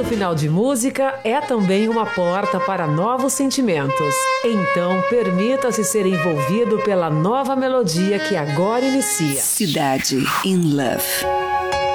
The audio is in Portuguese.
Todo final de música é também uma porta para novos sentimentos. Então, permita-se ser envolvido pela nova melodia que agora inicia. Cidade in Love.